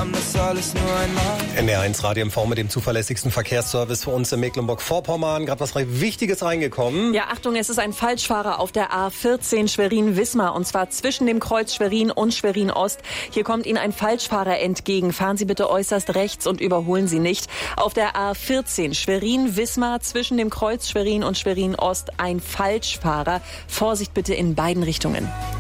kam das alles nur einmal. NDR1 Radio MV mit dem zuverlässigsten Verkehrsservice für uns in Mecklenburg-Vorpommern. Gerade was Wichtiges reingekommen. Ja, Achtung, es ist ein Falschfahrer auf der A14 Schwerin-Wismar. Und zwar zwischen dem Kreuz Schwerin und Schwerin-Ost. Hier kommt Ihnen ein Falschfahrer entgegen. Fahren Sie bitte äußerst rechts und überholen Sie nicht. Auf der A14 Schwerin-Wismar zwischen dem Kreuz Schwerin und Schwerin-Ost ein Falschfahrer. Vorsicht bitte in beiden Richtungen.